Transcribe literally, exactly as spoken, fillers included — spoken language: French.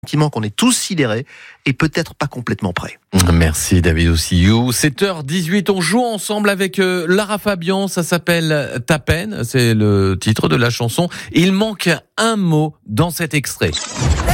sentiment qu'on est tous sidérés et peut-être pas complètement prêts. Merci David Ossillou. sept heures dix-huit, on joue ensemble avec euh, Lara Fabian, ça s'appelle Ta peine, c'est le titre de la chanson. Il manque un mot dans cet extrait.